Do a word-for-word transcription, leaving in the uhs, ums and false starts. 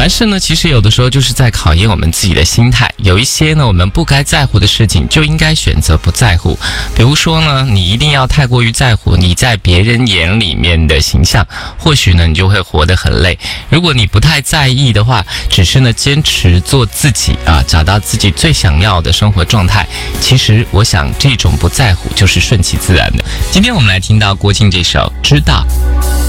凡事呢，其实有的时候就是在考验我们自己的心态。有一些呢，我们不该在乎的事情，就应该选择不在乎。比如说呢，你一定要太过于在乎你在别人眼里面的形象，或许呢，你就会活得很累。如果你不太在意的话，只是呢坚持做自己啊，找到自己最想要的生活状态，其实我想这种不在乎就是顺其自然的。今天我们来听到郭靖这首《知道》。